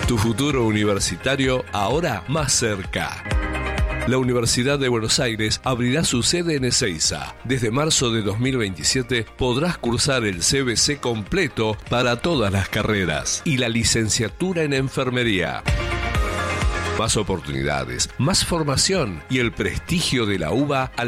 Tu futuro universitario ahora más cerca. La Universidad de Buenos Aires abrirá su sede en Ezeiza. Desde marzo de 2027 podrás cursar el CBC completo para todas las carreras y la licenciatura en enfermería. Más oportunidades, más formación y el prestigio de la UBA al